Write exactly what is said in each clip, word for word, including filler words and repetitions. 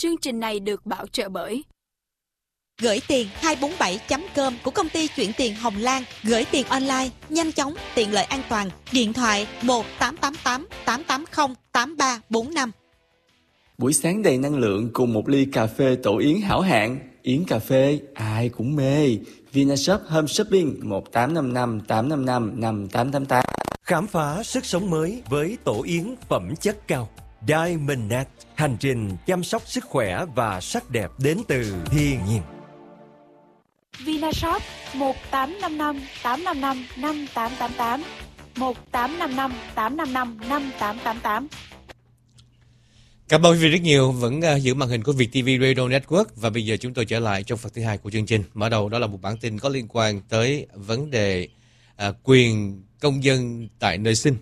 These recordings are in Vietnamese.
Chương trình này được bảo trợ bởi Gửi tiền hai bốn bảy chấm com của công ty chuyển tiền Hồng Lan. Gửi tiền online, nhanh chóng, tiện lợi an toàn. Điện thoại một tám tám tám tám tám không tám ba bốn năm. Buổi sáng đầy năng lượng cùng một ly cà phê tổ yến hảo hạng. Yến cà phê ai cũng mê. Vinashop Home Shopping một tám năm năm tám năm năm năm tám tám tám. Khám phá sức sống mới với tổ yến phẩm chất cao. Diamond Net, hành trình chăm sóc sức khỏe và sắc đẹp đến từ thiên nhiên. Vinashop một tám năm năm tám năm năm năm tám tám tám, một tám năm năm tám năm năm năm tám tám tám. Cảm ơn quý vị rất nhiều, vẫn uh, giữ màn hình của Việt ti vi Radio Network. Và bây giờ chúng tôi trở lại trong phần thứ hai của chương trình. Mở đầu đó là một bản tin có liên quan tới vấn đề uh, quyền công dân tại nơi sinh uh,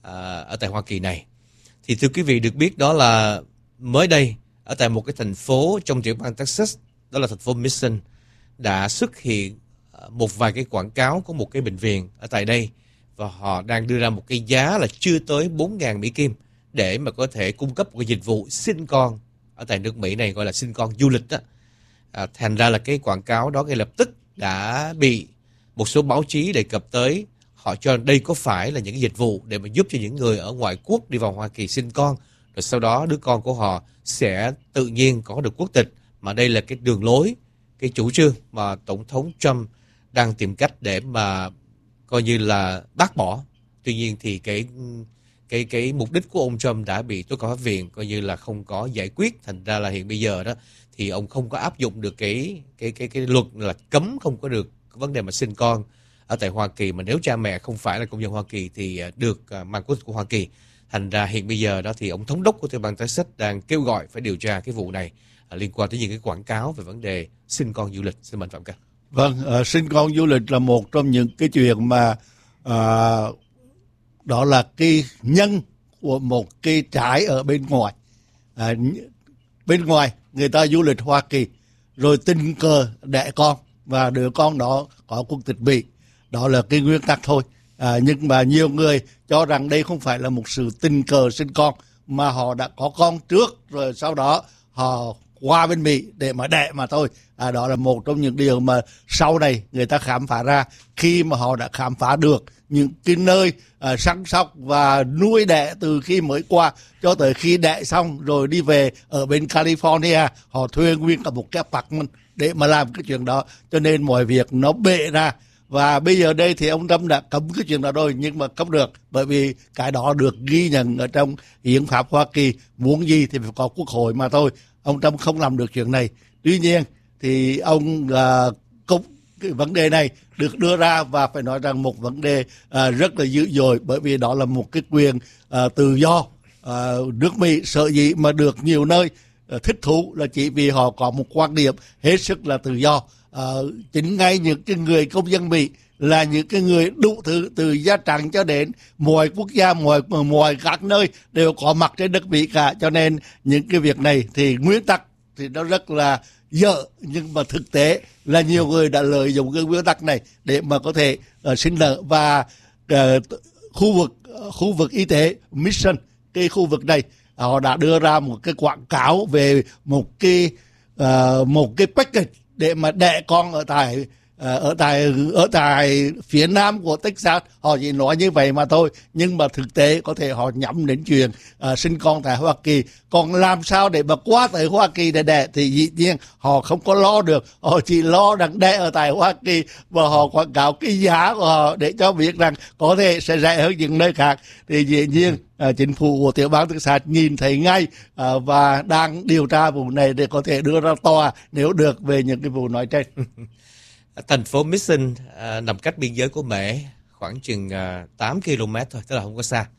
ở tại Hoa Kỳ này. Thì thưa quý vị, được biết đó là mới đây ở tại một cái thành phố trong tiểu bang Texas, đó là thành phố Mission, đã xuất hiện một vài cái quảng cáo của một cái bệnh viện ở tại đây, và họ đang đưa ra một cái giá là chưa tới bốn nghìn Mỹ Kim để mà có thể cung cấp một cái dịch vụ sinh con ở tại nước Mỹ này, gọi là sinh con du lịch đó. À, thành ra là cái quảng cáo đó ngay lập tức đã bị một số báo chí đề cập tới. Họ cho đây có phải là những cái dịch vụ để mà giúp cho những người ở ngoại quốc đi vào Hoa Kỳ sinh con, rồi sau đó đứa con của họ sẽ tự nhiên có được quốc tịch, mà đây là cái đường lối, cái chủ trương mà Tổng thống Trump đang tìm cách để mà coi như là bác bỏ. Tuy nhiên thì cái cái cái mục đích của ông Trump đã bị Tòa án pháp viện coi như là không có giải quyết. Thành ra là hiện bây giờ đó thì ông không có áp dụng được cái cái cái cái luật là cấm không có được cái vấn đề mà sinh con ở tại Hoa Kỳ, mà nếu cha mẹ không phải là công dân Hoa Kỳ thì được mang quốc tịch của Hoa Kỳ. Thành ra hiện bây giờ đó thì ông thống đốc của tiểu bang Texas đang kêu gọi phải điều tra cái vụ này à, liên quan tới những cái quảng cáo về vấn đề sinh con du lịch. Xin mời Phạm Ca. Vâng, uh, sinh con du lịch là một trong những cái chuyện mà uh, đó là cái nhân của một cái trái ở bên ngoài. À, bên ngoài người ta du lịch Hoa Kỳ rồi tình cờ đẻ con và đứa con đó có quốc tịch Mỹ. Đó là cái nguyên tắc thôi. À, nhưng mà nhiều người cho rằng đây không phải là một sự tình cờ sinh con, mà họ đã có con trước rồi sau đó họ qua bên Mỹ để mà đẻ mà thôi. À, đó là một trong những điều mà sau này người ta khám phá ra khi mà họ đã khám phá được những cái nơi à, săn sóc và nuôi đẻ từ khi mới qua cho tới khi đẻ xong rồi đi về ở bên California. Họ thuê nguyên cả một cái apartment để mà làm cái chuyện đó, cho nên mọi việc nó bệ ra. Và bây giờ đây thì ông Trump đã cấm cái chuyện đó rồi, nhưng mà không được, bởi vì cái đó được ghi nhận ở trong hiến pháp Hoa Kỳ, muốn gì thì phải có quốc hội mà thôi. Ông Trump không làm được chuyện này. Tuy nhiên thì ông uh, cũng cái vấn đề này được đưa ra, và phải nói rằng một vấn đề uh, rất là dữ dội, bởi vì đó là một cái quyền uh, tự do. Uh, nước Mỹ sợ gì mà được nhiều nơi uh, thích thú là chỉ vì họ có một quan điểm hết sức là tự do. Uh, chính ngay những cái người công dân Mỹ là những cái người đủ thứ, từ da trắng cho đến mọi quốc gia, mọi mọi các nơi đều có mặt trên đất Mỹ cả. Cho nên những cái việc này thì nguyên tắc thì nó rất là dở, nhưng mà thực tế là nhiều người đã lợi dụng cái nguyên tắc này để mà có thể uh, sinh nở. Và uh, khu vực uh, khu vực y tế Mission, cái khu vực này họ đã đưa ra một cái quảng cáo về một cái uh, một cái package để mà đẻ con ở tại ở tại ở tại phía nam của Texas. Họ chỉ nói như vậy mà thôi, nhưng mà thực tế có thể họ nhắm đến chuyện uh, sinh con tại Hoa Kỳ. Còn làm sao để mà qua tới Hoa Kỳ để đẻ thì dĩ nhiên họ không có lo được. Họ chỉ lo rằng đẻ ở tại Hoa Kỳ, và họ quảng cáo cái giá của họ để cho biết rằng có thể sẽ rẻ hơn những nơi khác. Thì dĩ nhiên uh, chính phủ của tiểu bang Texas nhìn thấy ngay uh, và đang điều tra vụ này để có thể đưa ra tòa nếu được về những cái vụ nói trên. Thành phố Mission à, nằm cách biên giới của Mễ khoảng chừng à, tám ki lô mét thôi, tức là không có xa.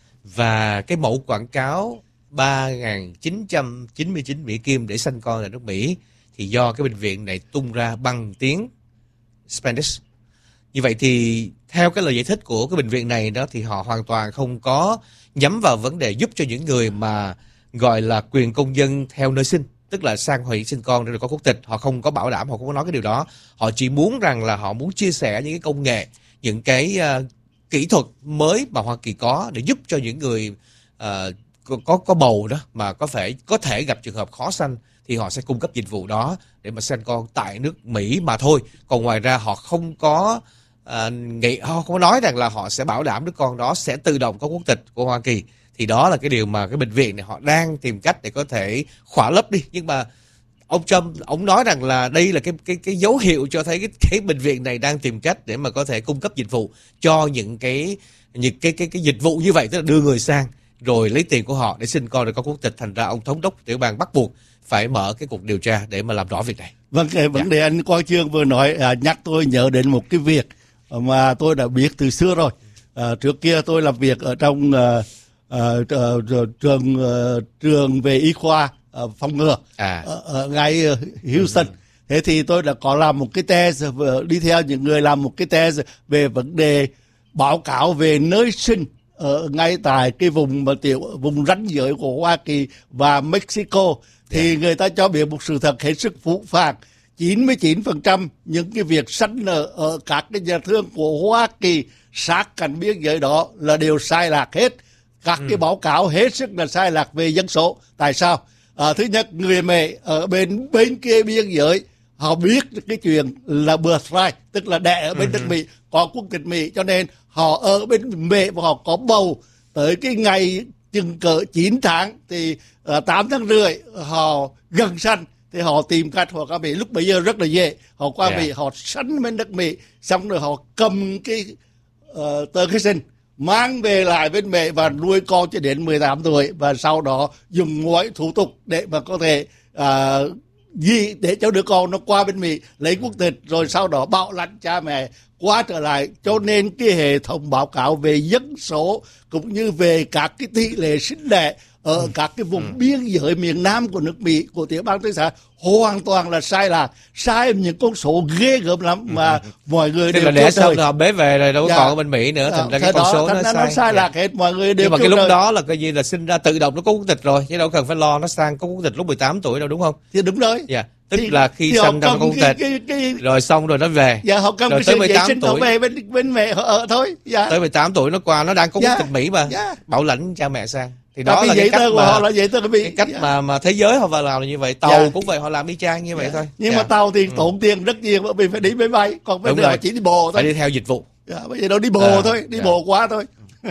Và cái mẫu quảng cáo ba nghìn chín trăm chín mươi chín Mỹ Kim để sanh con tại nước Mỹ thì do cái bệnh viện này tung ra bằng tiếng Spanish. Như vậy thì theo cái lời giải thích của cái bệnh viện này đó thì họ hoàn toàn không có nhắm vào vấn đề giúp cho những người mà gọi là quyền công dân theo nơi sinh, tức là sang Hoa Kỳ sinh con để được có quốc tịch. Họ không có bảo đảm, họ không có nói cái điều đó. Họ chỉ muốn rằng là họ muốn chia sẻ những cái công nghệ, những cái uh, kỹ thuật mới mà Hoa Kỳ có để giúp cho những người uh, có có bầu đó mà có thể có thể gặp trường hợp khó sanh thì họ sẽ cung cấp dịch vụ đó để mà sanh con tại nước Mỹ mà thôi. Còn ngoài ra họ không có à, nghĩ, họ không có nói rằng là họ sẽ bảo đảm đứa con đó sẽ tự động có quốc tịch của Hoa Kỳ. Thì đó là cái điều mà cái bệnh viện này họ đang tìm cách để có thể khỏa lấp đi. Nhưng mà ông Trump, ông nói rằng là đây là cái cái cái dấu hiệu cho thấy cái, cái bệnh viện này đang tìm cách để mà có thể cung cấp dịch vụ cho những cái những cái cái cái dịch vụ như vậy, tức là đưa người sang rồi lấy tiền của họ để sinh con rồi có quốc tịch. Thành ra ông thống đốc tiểu bang bắt buộc phải mở cái cuộc điều tra để mà làm rõ việc này. Vâng, cái vấn đề anh Quang Chương vừa nói à, nhắc tôi nhớ đến một cái việc mà tôi đã biết từ xưa rồi. À, trước kia tôi làm việc ở trong à, à, trường à, trường về y khoa à, phòng ngừa à. ở, ở ngay Houston. Ừ. Thế thì tôi đã có làm một cái test, đi theo những người làm một cái test về vấn đề báo cáo về nơi sinh ở ngay tại cái vùng mà tiểu vùng ranh giới của Hoa Kỳ và Mexico. Thì yeah. người ta cho biết một sự thật hết sức phũ phàng. chín mươi chín phần trăm những cái việc sanh nở ở các cái nhà thương của Hoa Kỳ sát cạnh biên giới đó là đều sai lạc hết. Các ừ. cái báo cáo hết sức là sai lạc về dân số. Tại sao? À, thứ nhất, người mẹ ở bên bên kia biên giới họ biết cái chuyện là birthright, tức là đẻ ở bên đất Mỹ, có quốc tịch Mỹ, cho nên họ ở bên mẹ và họ có bầu tới cái ngày chừng cỡ chín tháng thì uh, tám tháng rưỡi họ gần sanh thì họ tìm cách họ qua Mỹ. Lúc bây giờ rất là dễ, họ qua yeah. Mỹ, họ sanh bên đất Mỹ, xong rồi họ cầm cái uh, tờ khai sinh mang về lại bên mẹ và nuôi con cho đến mười tám tuổi, và sau đó dùng mọi thủ tục để mà có thể uh, gì để cho đứa con nó qua bên Mỹ lấy quốc tịch, rồi sau đó bảo lãnh cha mẹ qua trở lại. Cho nên cái hệ thống báo cáo về dân số cũng như về các cái tỷ lệ sinh đẻ ở ừ. các cái vùng ừ. biên giới miền Nam của nước Mỹ, của tiểu bang Texas hoàn toàn là sai lạc, sai những con số ghê gớm lắm mà ừ. mọi người tức đều là để xong rồi họ bế về rồi đâu có dạ. còn ở bên Mỹ nữa, thành ra cái con đó, số nó sai, nó sai lạc dạ. hết, mọi người đều. Nhưng mà cái lúc đời. đó là cái gì là sinh ra tự động nó có quốc tịch rồi, chứ đâu cần phải lo nó sang có quốc tịch lúc mười tám tuổi đâu, đúng không? Thì đúng rồi. Dạ. Tức thì, là khi sinh ra có quốc tịch cái, cái, rồi xong rồi nó về. Dạ, họ cầm rồi cái tới mười tám tuổi về bên bên mẹ họ ở thôi. Dạ. Tới mười tám tuổi nó qua, nó đang có quốc dạ. tịch Mỹ mà dạ. bảo lãnh cha mẹ sang. Thì đó Tại là cái cách mà họ là vậy thôi, cái cách dạ. mà mà thế giới họ vào làm là như vậy, tàu dạ. cũng vậy, họ làm y chang như vậy dạ. thôi. Nhưng dạ. mà tàu thì tốn ừ. tiền rất nhiều, bởi vì phải đi máy bay, còn bây giờ chỉ đi bộ thôi. Phải đi theo dịch vụ. Dạ, bây giờ đâu đi bộ à, thôi, đi dạ. bộ qua thôi.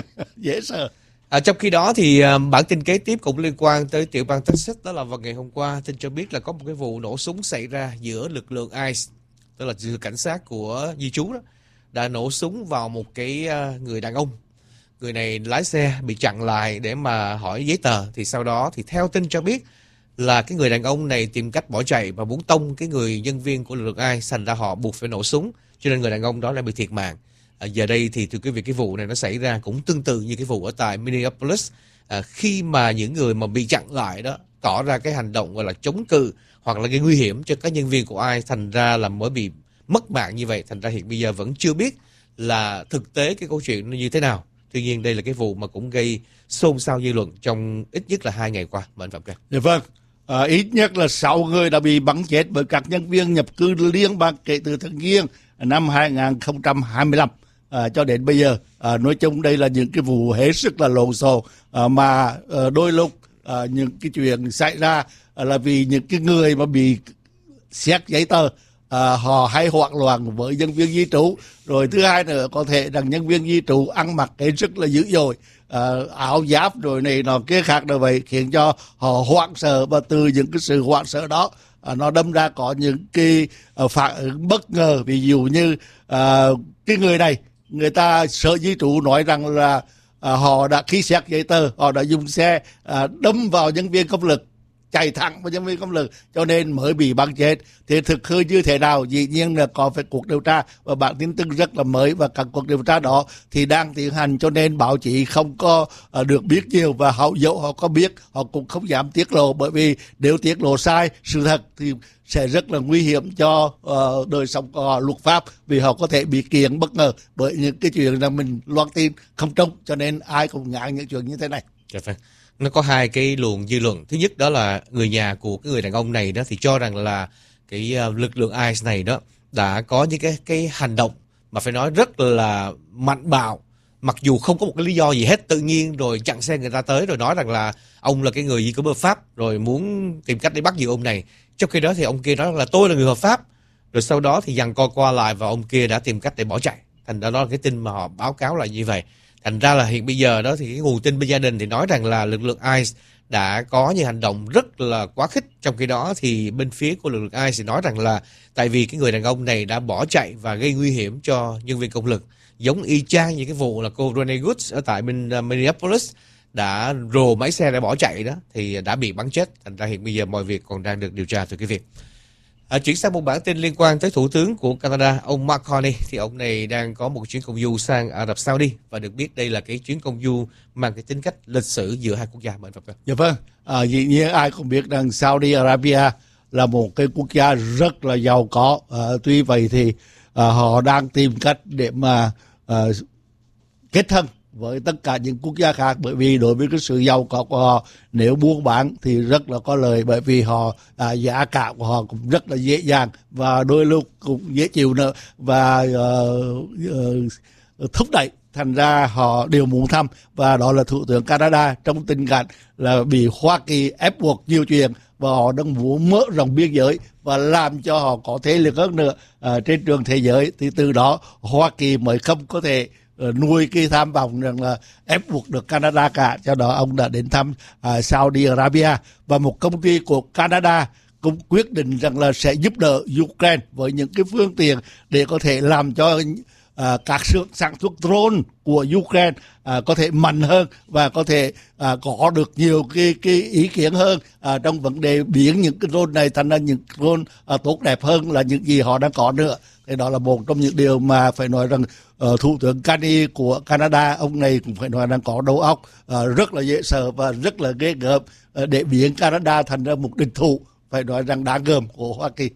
Dễ sợ. À, trong khi đó thì uh, bản tin kế tiếp cũng liên quan tới tiểu bang Texas, đó là vào ngày hôm qua tin cho biết là có một cái vụ nổ súng xảy ra giữa lực lượng i xê, tức là sự cảnh sát của di trú đó, đã nổ súng vào một cái uh, người đàn ông. Người này lái xe bị chặn lại để mà hỏi giấy tờ, thì sau đó thì theo tin cho biết là cái người đàn ông này tìm cách bỏ chạy và muốn tông cái người nhân viên của lực lượng i xê, thành ra họ buộc phải nổ súng, cho nên người đàn ông đó lại bị thiệt mạng. À, giờ đây thì thưa quý vị, cái vụ này nó xảy ra cũng tương tự như cái vụ ở tại Minneapolis, à, khi mà những người mà bị chặn lại đó tỏ ra cái hành động gọi là chống cự hoặc là gây nguy hiểm cho các nhân viên của ai, thành ra là mới bị mất mạng như vậy. Thành ra hiện bây giờ vẫn chưa biết là thực tế cái câu chuyện nó như thế nào. Tuy nhiên đây là cái vụ mà cũng gây xôn xao dư luận trong ít nhất là hai ngày qua. Mời anh Phạm Kê. Dạ vâng. À, ít nhất là sáu người đã bị bắn chết bởi các nhân viên nhập cư liên bang kể từ tháng Giêng năm hai không hai lăm à, cho đến bây giờ. À, nói chung đây là những cái vụ hết sức là lộn xộn, à, mà à, đôi lúc à, những cái chuyện xảy ra à, là vì những cái người mà bị xét giấy tờ à, họ hay hoảng loạn với nhân viên di trú. Rồi thứ hai nữa, có thể rằng nhân viên di trú ăn mặc hết sức là dữ dội, à, áo giáp rồi này nọ kia khác như vậy, khiến cho họ hoảng sợ, và từ những cái sự hoảng sợ đó à, nó đâm ra có những cái uh, phản ứng bất ngờ. Ví dụ như uh, cái người này, người ta sở di trú nói rằng là uh, họ đã khi xét giấy tờ họ đã dùng xe uh, đâm vào nhân viên công lực, chạy thẳng vào nhân viên công lực, cho nên mới bị bắn chết. Thì thực hư như thế nào dĩ nhiên là có phải cuộc điều tra, và bản tin tức rất là mới, và các cuộc điều tra đó thì đang tiến hành, cho nên báo chí không có uh, được biết nhiều, và họ dẫu họ có biết họ cũng không dám tiết lộ, bởi vì nếu tiết lộ sai sự thật thì sẽ rất là nguy hiểm cho uh, đời sống của họ, luật pháp, vì họ có thể bị kiện bất ngờ bởi những cái chuyện là mình loan tin không trúng, cho nên ai cũng ngại những chuyện như thế này. Dạ vâng. Nó có hai cái luồng dư luận. Thứ nhất đó là người nhà của cái người đàn ông này đó thì cho rằng là cái uh, lực lượng i xê này đó đã có những cái cái hành động mà phải nói rất là mạnh bạo, mặc dù không có một cái lý do gì hết, tự nhiên rồi chặn xe người ta tới rồi nói rằng là ông là cái người gì có hợp pháp rồi muốn tìm cách để bắt giữ ông này. Trong khi đó thì ông kia nói là tôi là người hợp pháp, rồi sau đó thì giằng co qua lại và ông kia đã tìm cách để bỏ chạy. Thành ra đó là cái tin mà họ báo cáo là như vậy. Thành ra là hiện bây giờ đó thì cái nguồn tin bên gia đình thì nói rằng là lực lượng i xê đã có những hành động rất là quá khích. Trong khi đó thì bên phía của lực lượng i xê thì nói rằng là tại vì cái người đàn ông này đã bỏ chạy và gây nguy hiểm cho nhân viên công lực, giống y chang như cái vụ là cô Renee Goods ở tại bên Minneapolis đã rồ máy xe để bỏ chạy đó, thì đã bị bắn chết. Thành ra hiện bây giờ mọi việc còn đang được điều tra từ cái việc. À, chuyển sang một bản tin liên quan tới thủ tướng của Canada, ông Mark Carney, thì ông này đang có một chuyến công du sang Ả Rập Saudi và được biết đây là cái chuyến công du mang cái tính cách lịch sử giữa hai quốc gia. Mời Phật. Dạ vâng, à, dĩ nhiên ai cũng biết rằng Saudi Arabia là một cái quốc gia rất là giàu có. À, tuy vậy thì à, họ đang tìm cách để mà à, kết thân với tất cả những quốc gia khác, bởi vì đối với cái sự giàu có của họ, nếu buôn bán thì rất là có lợi, bởi vì họ à, giá cả của họ cũng rất là dễ dàng và đôi lúc cũng dễ chịu nữa và uh, uh, thúc đẩy. Thành ra họ đều muốn thăm, và đó là thủ tướng Canada trong tình cảnh là bị Hoa Kỳ ép buộc nhiều chuyện và họ đang muốn mở rộng biên giới và làm cho họ có thế lực hơn nữa à, trên trường thế giới, thì từ đó Hoa Kỳ mới không có thể uh, nuôi cái tham vọng rằng là ép buộc được Canada cả. Cho đó ông đã đến thăm uh, Saudi Arabia, và một công ty của Canada cũng quyết định rằng là sẽ giúp đỡ Ukraine với những cái phương tiện để có thể làm cho À, các xưởng sản xuất drone của Ukraine à, có thể mạnh hơn và có thể à, có được nhiều cái, cái ý kiến hơn à, trong vấn đề biến những cái drone này thành ra những drone à, tốt đẹp hơn là những gì họ đang có nữa. Thì đó là một trong những điều mà phải nói rằng uh, thủ tướng Carney của Canada, ông này cũng phải nói rằng có đầu óc uh, rất là dễ sợ và rất là ghê gớm uh, để biến Canada thành ra một địch thủ phải nói rằng đáng gờm của Hoa Kỳ.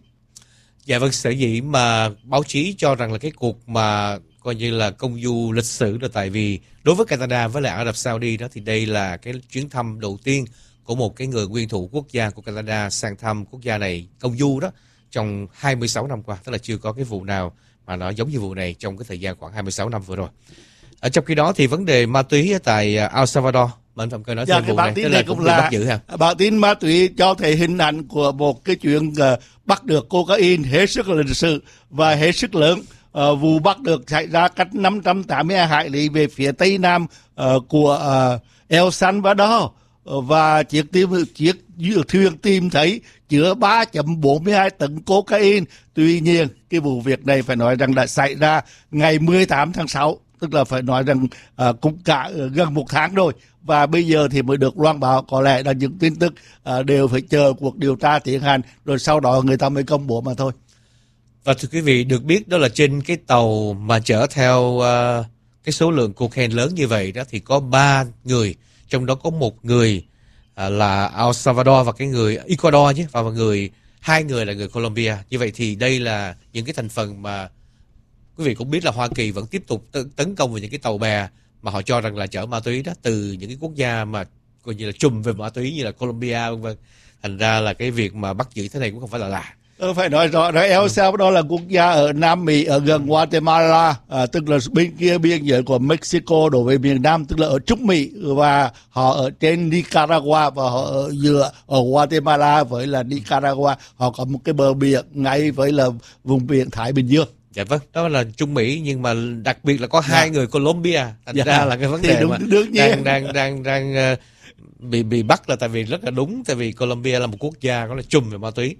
Dạ vâng, sở dĩ mà báo chí cho rằng là cái cuộc mà coi như là công du lịch sử là tại vì đối với Canada với lại Ả Rập Saudi đó thì đây là cái chuyến thăm đầu tiên của một cái người nguyên thủ quốc gia của Canada sang thăm quốc gia này công du đó trong hai mươi sáu năm qua, tức là chưa có cái vụ nào mà nó giống như vụ này trong cái thời gian khoảng hai mươi sáu năm vừa rồi. Ở trong khi đó thì vấn đề ma túy ở tại El Salvador, mà anh Phạm Cơ nói dạ, thêm vụ này, tức là cũng là bắt giữ ha. Bản tin ma túy cho thấy hình ảnh của một cái chuyện uh, bắt được cocaine hết sức là lịch sử và hết sức lớn. Uh, vụ bắt được xảy ra cách năm trăm tám mươi hải lý về phía tây nam uh, của uh, El Salvador, uh, và chiếc tìm chiếc thuyền tìm thấy chứa ba phẩy bốn mươi hai tấn cocaine. Tuy nhiên cái vụ việc này phải nói rằng đã xảy ra ngày mười tám tháng sáu, tức là phải nói rằng uh, cũng cả uh, gần một tháng rồi, và bây giờ thì mới được loan báo. Có lẽ là những tin tức uh, đều phải chờ cuộc điều tra tiến hành rồi sau đó người ta mới công bố mà thôi. Và thưa quý vị, được biết đó là trên cái tàu mà chở theo uh, cái số lượng cocaine lớn như vậy đó thì có ba người, trong đó có một người uh, là El Salvador và cái người Ecuador chứ, và một người hai người là người Colombia. Như vậy thì đây là những cái thành phần mà quý vị cũng biết là Hoa Kỳ vẫn tiếp tục t- tấn công vào những cái tàu bè mà họ cho rằng là chở ma túy đó từ những cái quốc gia mà coi như là trùm về ma túy như là Colombia vân vân. Thành ra là cái việc mà bắt giữ thế này cũng không phải là lạ. Ờ, phải nói rõ là El Salvador là quốc gia ở Nam Mỹ, ở gần Guatemala, à, tức là bên kia biên giới của Mexico đối với miền Nam, tức là ở Trung Mỹ, và họ ở trên Nicaragua, và họ ở giữa ở Guatemala với là Nicaragua, họ có một cái bờ biển ngay với là vùng biển Thái Bình Dương. Dạ vâng, đó là Trung Mỹ, nhưng mà đặc biệt là có hai dạ. người Colombia, thành dạ. ra là cái vấn thì đề đúng, mà đương nhiên. đang đang đang đang uh, bị bị bắt là tại vì rất là đúng, tại vì Colombia là một quốc gia có là trùm về ma túy.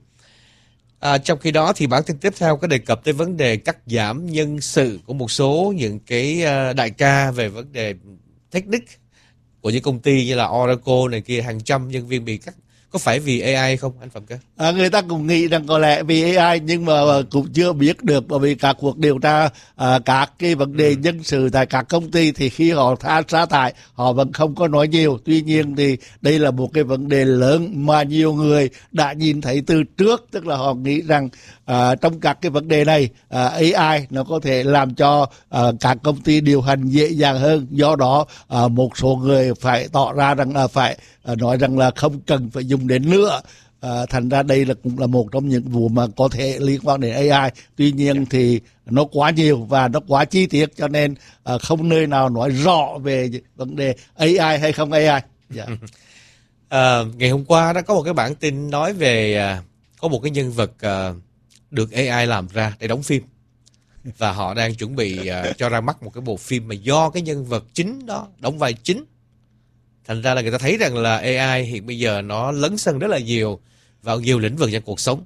À, trong khi đó thì bản tin tiếp theo có đề cập tới vấn đề cắt giảm nhân sự của một số những cái uh, đại ca về vấn đề technic của những công ty như là Oracle này kia, hàng trăm nhân viên bị cắt. Có phải vì a i không anh Phạm Cơ? À, người ta cũng nghĩ rằng có lẽ vì a i, nhưng mà cũng chưa biết được, bởi vì các cuộc điều tra à, các cái vấn đề nhân sự tại các công ty thì khi họ tha sa thải họ vẫn không có nói nhiều. Tuy nhiên thì đây là một cái vấn đề lớn mà nhiều người đã nhìn thấy từ trước, tức là họ nghĩ rằng à, trong các cái vấn đề này à, a i nó có thể làm cho à, các công ty điều hành dễ dàng hơn. Do đó à, một số người phải tỏ ra rằng là phải à, nói rằng là không cần phải dùng đến nữa. À, thành ra đây là cũng là một trong những vụ mà có thể liên quan đến a i. Tuy nhiên thì nó quá nhiều và nó quá chi tiết, cho nên à, không nơi nào nói rõ về vấn đề a i hay không a i. Dạ. À, ngày hôm qua đã có một cái bản tin nói về à, có một cái nhân vật à, được a i làm ra để đóng phim, và họ đang chuẩn bị à, cho ra mắt một cái bộ phim mà do cái nhân vật chính đó đóng vai chính. Thành ra là người ta thấy rằng là a i hiện bây giờ nó lấn sân rất là nhiều vào nhiều lĩnh vực trong cuộc sống.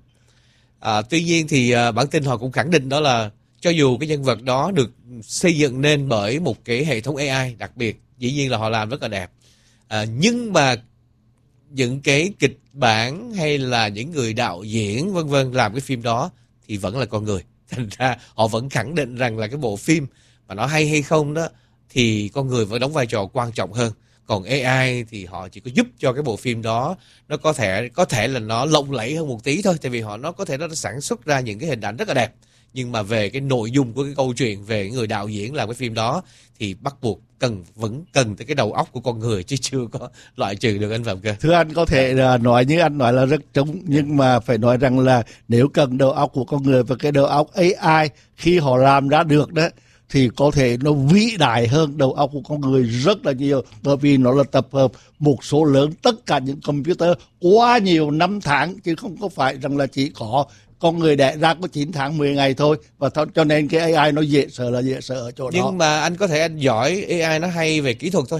À, tuy nhiên thì à, bản tin họ cũng khẳng định đó là cho dù cái nhân vật đó được xây dựng nên bởi một cái hệ thống a i đặc biệt, dĩ nhiên là họ làm rất là đẹp, à, nhưng mà những cái kịch bản hay là những người đạo diễn vân vân làm cái phim đó thì vẫn là con người. Thành ra họ vẫn khẳng định rằng là cái bộ phim mà nó hay hay không đó thì con người vẫn đóng vai trò quan trọng hơn. Còn a i thì họ chỉ có giúp cho cái bộ phim đó nó có thể có thể là nó lộng lẫy hơn một tí thôi, tại vì họ nó có thể nó sản xuất ra những cái hình ảnh rất là đẹp, nhưng mà về cái nội dung của cái câu chuyện, về người đạo diễn làm cái phim đó thì bắt buộc cần vẫn cần tới cái đầu óc của con người, chứ chưa có loại trừ được anh Phạm Cơ. Thưa anh, có thể là nói như anh nói là rất trúng, nhưng mà phải nói rằng là nếu cần đầu óc của con người và cái đầu óc a i khi họ làm ra được đó thì có thể nó vĩ đại hơn đầu óc của con người rất là nhiều, bởi vì nó là tập hợp một số lớn tất cả những computer quá nhiều năm tháng, chứ không có phải rằng là chỉ có con người đẻ ra có chín tháng mười ngày thôi, và th- cho nên cái a i nó dễ sợ là dễ sợ ở chỗ Nhưng đó. Nhưng mà anh có thể anh giỏi a i nó hay về kỹ thuật thôi,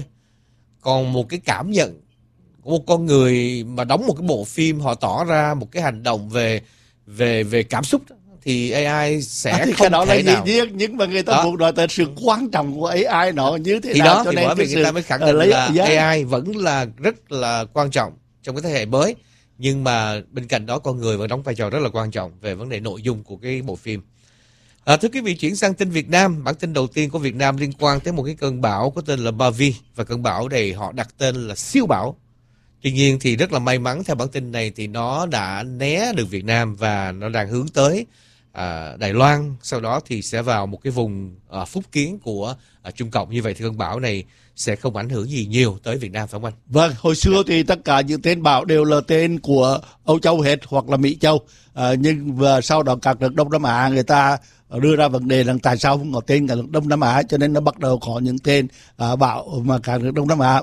còn một cái cảm nhận của một con người mà đóng một cái bộ phim, họ tỏ ra một cái hành động về về về cảm xúc thì a i sẽ à, thì không đó thể là nào. nhiên, nhưng mà người ta muốn nói tới sự quan trọng của a i nó như thế thì nào, đó cho thì nên bởi vì người ta mới khẳng định lấy, là yeah. a i vẫn là rất là quan trọng trong cái thế hệ mới, nhưng mà bên cạnh đó con người vẫn đóng vai trò rất là quan trọng về vấn đề nội dung của cái bộ phim. À, thưa quý vị, chuyển sang tin Việt Nam. Bản tin đầu tiên của Việt Nam liên quan tới một cái cơn bão có tên là Bavi, và cơn bão này họ đặt tên là siêu bão. Tuy nhiên thì rất là may mắn, theo bản tin này thì nó đã né được Việt Nam và nó đang hướng tới à, Đài Loan, sau đó thì sẽ vào một cái vùng à, phúc kiến của à, Trung Cộng. Như vậy thì cơn bão này sẽ không ảnh hưởng gì nhiều tới Việt Nam, phải không anh? Vâng, hồi xưa thì tất cả những tên bão đều là tên của Âu Châu hết hoặc là Mỹ Châu, à, nhưng và sau đó các nước Đông Nam Á người ta đưa ra vấn đề rằng tại sao không có tên cả nước Đông Nam Á, cho nên nó bắt đầu có những tên à, bão mà các nước Đông Nam Á.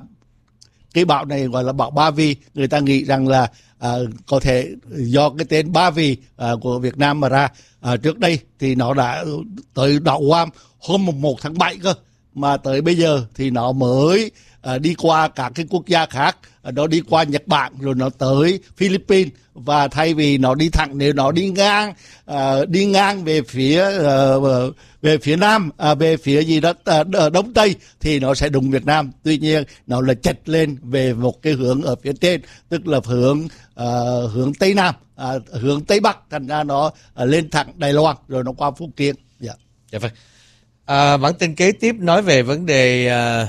Cái bão này gọi là bão Ba Vì, người ta nghĩ rằng là à, có thể do cái tên Ba Vì à, của Việt Nam mà ra. À, trước đây thì nó đã tới đảo Guam hôm một tháng bảy cơ, mà tới bây giờ thì nó mới à, đi qua các cái quốc gia khác, à, nó đi qua Nhật Bản rồi nó tới Philippines, và thay vì nó đi thẳng, nếu nó đi ngang à, đi ngang về phía à, về phía Nam, à, về phía gì đó à, Đông Tây thì nó sẽ đụng Việt Nam. Tuy nhiên nó là chệch lên về một cái hướng ở phía trên, tức là hướng à, hướng Tây Nam, à, hướng Tây Bắc, thành ra nó à, lên thẳng Đài Loan rồi nó qua Phúc Kiến. Dạ. Dạ vâng. À, bản tin kế tiếp nói về vấn đề uh,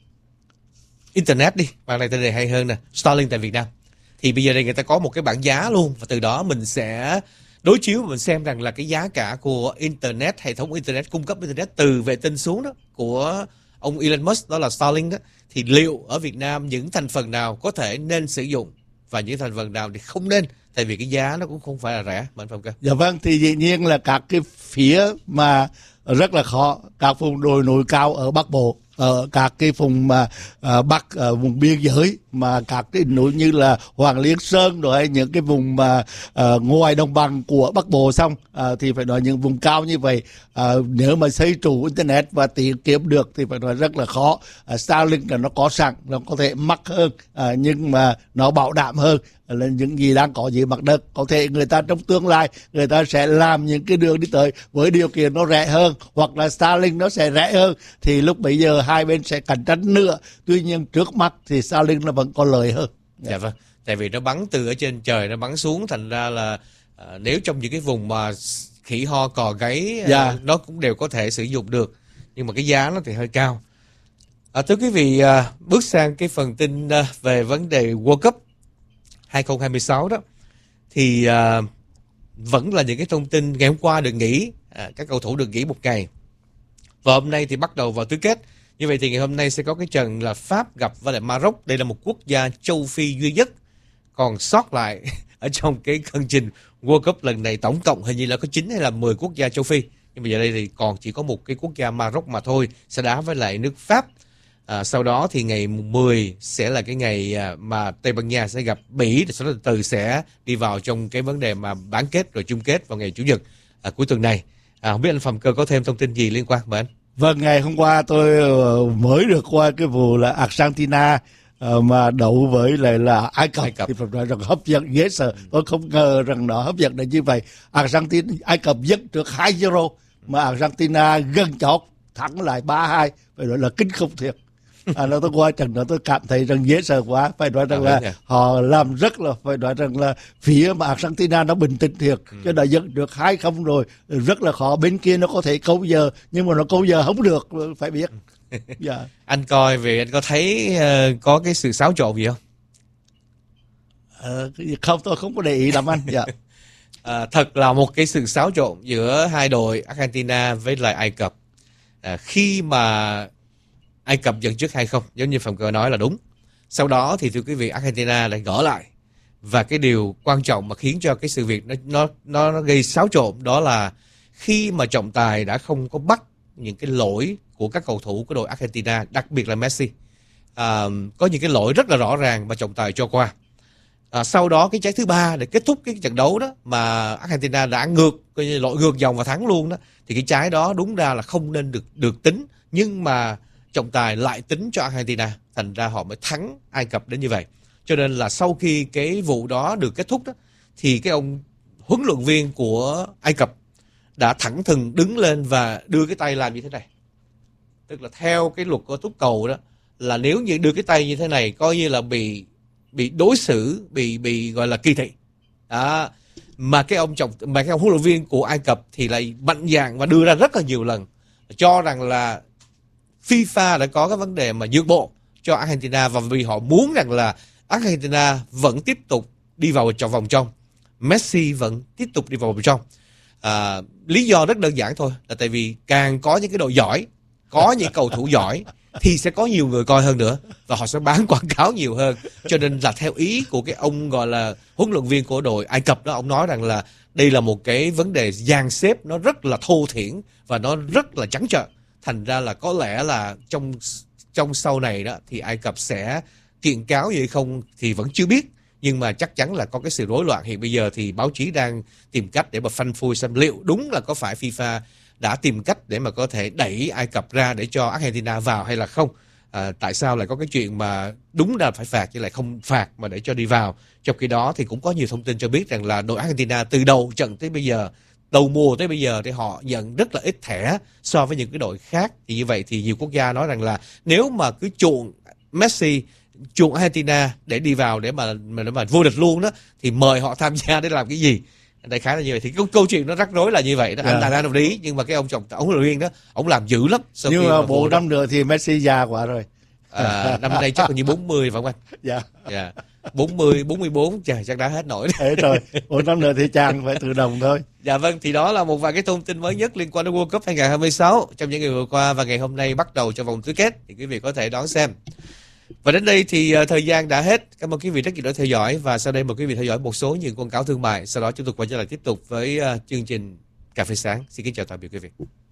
Internet đi. Bản này tên này hay hơn nè, Starlink tại Việt Nam. Thì bây giờ đây người ta có một cái bảng giá luôn, và từ đó mình sẽ đối chiếu và mình xem rằng là cái giá cả của Internet, hệ thống Internet, cung cấp Internet từ vệ tinh xuống đó của ông Elon Musk, đó là Starlink đó, thì liệu ở Việt Nam những thành phần nào có thể nên sử dụng và những thành phần nào thì không nên, tại vì cái giá nó cũng không phải là rẻ mà anh Phong cơ. Dạ vâng, thì dĩ nhiên là các cái phía mà rất là khó, các vùng đồi núi cao ở Bắc Bộ, ở các cái vùng mà uh, Bắc, uh, vùng biên giới, mà các cái núi như là Hoàng Liên Sơn rồi hay những cái vùng mà uh, ngoài đồng bằng của Bắc Bộ xong, uh, thì phải nói những vùng cao như vậy, uh, nếu mà xây trụ Internet và tiết kiệm được thì phải nói rất là khó. Uh, Starlink là nó có sẵn, nó có thể mắc hơn, uh, nhưng mà nó bảo đảm hơn là những gì đang có dưới mặt đất. Có thể người ta trong tương lai người ta sẽ làm những cái đường đi tới với điều kiện nó rẻ hơn, hoặc là Starlink nó sẽ rẻ hơn, thì lúc bấy giờ hai bên sẽ cạnh tranh nữa. Tuy nhiên trước mắt thì Starlink nó vẫn có lợi hơn. Dạ yeah. Vâng, tại vì nó bắn từ ở trên trời nó bắn xuống, thành ra là à, nếu trong những cái vùng mà khỉ ho cò gáy yeah. à, nó cũng đều có thể sử dụng được, nhưng mà cái giá nó thì hơi cao. À, thưa quý vị, à, bước sang cái phần tin à, về vấn đề World Cup hai không hai sáu đó, thì à, vẫn là những cái thông tin. Ngày hôm qua được nghỉ, à, các cầu thủ được nghỉ một ngày, và hôm nay thì bắt đầu vào tứ kết. Như vậy thì ngày hôm nay sẽ có cái trận là Pháp gặp với lại Maroc. Đây là một quốc gia châu Phi duy nhất còn sót lại ở trong cái chương trình World Cup lần này. Tổng cộng hình như là có chín hay là mười quốc gia châu Phi, nhưng mà giờ đây thì còn chỉ có một cái quốc gia Maroc mà thôi sẽ đá với lại nước Pháp. À, sau đó thì ngày mười sẽ là cái ngày mà Tây Ban Nha sẽ gặp Bỉ, sau đó từ từ sẽ đi vào trong cái vấn đề mà bán kết rồi chung kết vào ngày Chủ nhật à, cuối tuần này. À, không biết anh Phạm Cơ có thêm thông tin gì liên quan mời anh? Vâng, ngày hôm qua tôi mới được qua cái vụ là Argentina uh, mà đấu với lại là Ai Cập, Ai Cập. Thì phải nói rằng hấp dẫn dễ sợ. Ừ. Tôi không ngờ rằng nó hấp dẫn đến như vậy. Argentina, Ai Cập dẫn trước hai không mà Argentina gần chót thắng lại ba hai, phải nói là kinh khủng thiệt. À, nó tôi qua trận đó tôi cảm thấy rằng dễ sợ quá, phải nói rằng là họ làm rất là, phải nói rằng là phía mà Argentina nó bình tĩnh thiệt, ừ. Chứ đã dẫn được hai không rồi, rất là khó. Bên kia nó có thể câu giờ nhưng mà nó câu giờ không được, phải biết. Yeah. Anh coi về anh có thấy uh, có cái sự xáo trộn gì không? Uh, không, tôi không có để ý lắm anh. Yeah. À, thật là một cái sự xáo trộn giữa hai đội Argentina với lại Ai Cập. À, khi mà Ai Cập dẫn trước hai không, giống như Phạm Cơ nói là đúng. Sau đó thì thưa quý vị, Argentina lại gỡ lại. Và cái điều quan trọng mà khiến cho cái sự việc nó nó nó, nó gây xáo trộn đó là khi mà trọng tài đã không có bắt những cái lỗi của các cầu thủ của đội Argentina, đặc biệt là Messi. À, có những cái lỗi rất là rõ ràng mà trọng tài cho qua. À, sau đó cái trái thứ ba để kết thúc cái trận đấu đó mà Argentina đã ngược, coi như lội ngược dòng và thắng luôn đó, thì cái trái đó đúng ra là không nên được được tính, nhưng mà trọng tài lại tính cho Argentina, thành ra họ mới thắng Ai Cập đến như vậy. Cho nên là sau khi cái vụ đó được kết thúc đó, thì cái ông huấn luyện viên của Ai Cập đã thẳng thừng đứng lên và đưa cái tay làm như thế này. Tức là theo cái luật của túc cầu đó, là nếu như đưa cái tay như thế này coi như là bị bị đối xử, bị bị gọi là kỳ thị. Đó. Mà cái ông trọng mà cái ông huấn luyện viên của Ai Cập thì lại mạnh dạn và đưa ra rất là nhiều lần cho rằng là FIFA đã có cái vấn đề mà nhượng bộ cho Argentina, và vì họ muốn rằng là Argentina vẫn tiếp tục đi vào trong vòng trong, Messi vẫn tiếp tục đi vào vòng trong. À, lý do rất đơn giản thôi, là tại vì càng có những cái đội giỏi, có những cầu thủ giỏi thì sẽ có nhiều người coi hơn nữa, và họ sẽ bán quảng cáo nhiều hơn. Cho nên là theo ý của cái ông gọi là huấn luyện viên của đội Ai Cập đó, ông nói rằng là đây là một cái vấn đề dàn xếp nó rất là thô thiển và nó rất là trắng trợn. Thành ra là có lẽ là trong trong sau này đó thì Ai Cập sẽ kiện cáo gì không thì vẫn chưa biết, nhưng mà chắc chắn là có cái sự rối loạn. Hiện bây giờ thì báo chí đang tìm cách để mà phanh phui xem liệu đúng là có phải FIFA đã tìm cách để mà có thể đẩy Ai Cập ra để cho Argentina vào hay là không. À, tại sao lại có cái chuyện mà đúng là phải phạt chứ lại không phạt mà để cho đi vào. Trong khi đó thì cũng có nhiều thông tin cho biết rằng là đội Argentina từ đầu trận tới bây giờ, đầu mùa tới bây giờ thì họ nhận rất là ít thẻ so với những cái đội khác. Thì như vậy thì nhiều quốc gia nói rằng là nếu mà cứ chuộng Messi, chuộng Argentina để đi vào để mà mà, để mà vô địch luôn đó, thì mời họ tham gia để làm cái gì. Đại khái là như vậy. Thì cái câu chuyện nó rắc rối là như vậy đó. Yeah. Anh là đang đồng ý, nhưng mà cái ông chồng ông huấn luyện viên đó, ông làm dữ lắm. Sau nhưng mà bộ năm đó. nữa thì Messi già quá rồi. À, năm nay chắc là như bốn mươi phải không anh? Dạ. Dạ. bốn mươi, bốn mươi bốn trời chắc đã hết nổi. Thế rồi, một năm nữa thì chàng phải tự động thôi. Dạ vâng, thì đó là một vài cái thông tin mới nhất liên quan đến World Cup hai không hai sáu trong những ngày vừa qua, và ngày hôm nay bắt đầu cho vòng tứ kết thì quý vị có thể đón xem. Và đến đây thì uh, thời gian đã hết. Cảm ơn quý vị rất nhiều đã theo dõi, và sau đây mời quý vị theo dõi một số những quảng cáo thương mại. Sau đó chúng tôi quay trở lại tiếp tục với uh, chương trình Cà phê sáng. Xin kính chào tạm biệt quý vị.